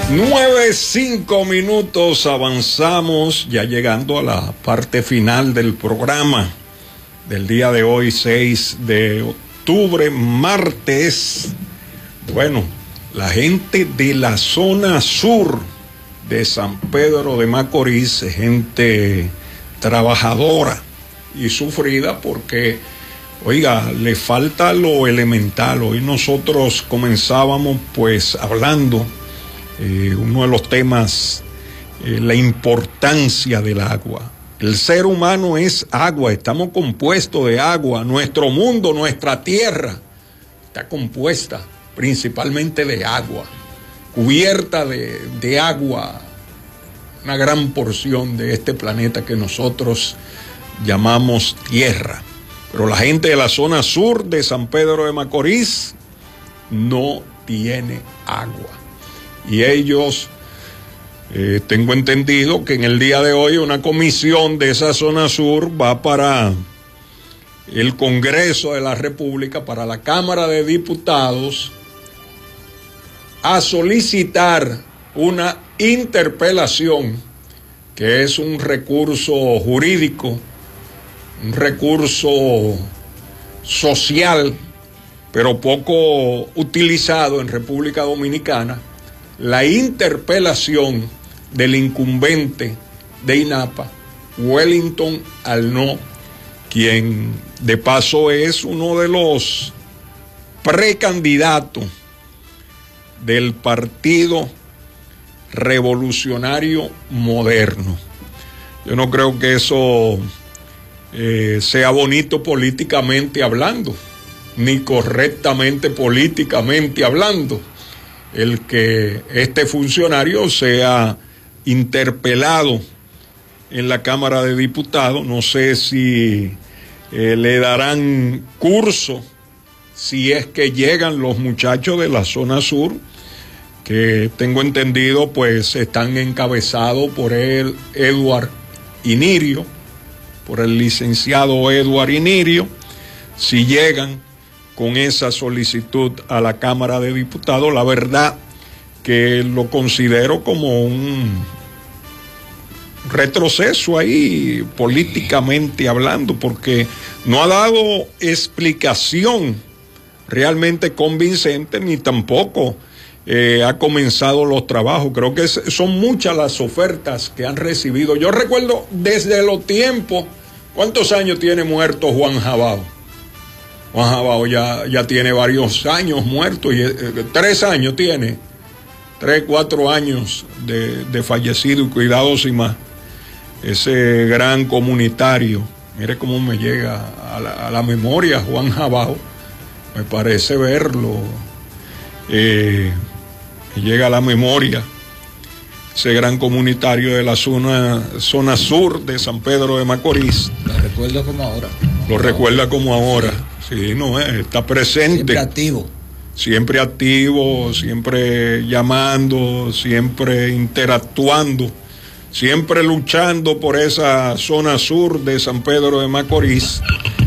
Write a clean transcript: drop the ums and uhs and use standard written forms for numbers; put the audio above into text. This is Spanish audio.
9:05 avanzamos, ya llegando a la parte final del programa del día de hoy, 6 de octubre, martes. Bueno, la gente de la zona sur de San Pedro de Macorís, gente trabajadora y sufrida porque, oiga, le falta lo elemental. Hoy nosotros comenzábamos pues hablando uno de los temas, la importancia del agua. El ser humano es agua, estamos compuestos de agua. Nuestro mundo, nuestra tierra, está compuesta principalmente de agua, cubierta de agua, una gran porción de este planeta que nosotros llamamos tierra. Pero la gente de la zona sur de San Pedro de Macorís no tiene agua. Y ellos, tengo entendido que en el día de hoy una comisión de esa zona sur va para el Congreso de la República, para la Cámara de Diputados, a solicitar una interpelación, que es un recurso jurídico, un recurso social, pero poco utilizado en República Dominicana, la interpelación del incumbente de INAPA, Wellington Arnaud, quien de paso es uno de los precandidatos del Partido Revolucionario Moderno. Yo no creo que eso sea bonito políticamente hablando, ni correctamente políticamente hablando, el que este funcionario sea interpelado en la Cámara de Diputados. No sé si le darán curso, si es que llegan los muchachos de la zona sur, que tengo entendido pues están encabezados por el Eduard Inirio, por el licenciado Eduard Inirio. Si llegan con esa solicitud a la Cámara de Diputados, la verdad que lo considero como un retroceso ahí políticamente hablando, porque no ha dado explicación realmente convincente, ni tampoco ha comenzado los trabajos. Creo que son muchas las ofertas que han recibido. Yo recuerdo desde los tiempos, ¿cuántos años tiene muerto Juan Jabao? Juan Jabao ya tiene varios años muerto, y 3 años tiene, 3, 4 años de fallecido, y cuidado si más. Ese gran comunitario, mire cómo me llega a la memoria Juan Jabao, me parece verlo, me llega a la memoria ese gran comunitario de la zona sur de San Pedro de Macorís. Lo recuerdo como ahora. Lo recuerda como ahora. Sí, no, está presente. Siempre activo. Siempre activo, siempre llamando, siempre interactuando, siempre luchando por esa zona sur de San Pedro de Macorís.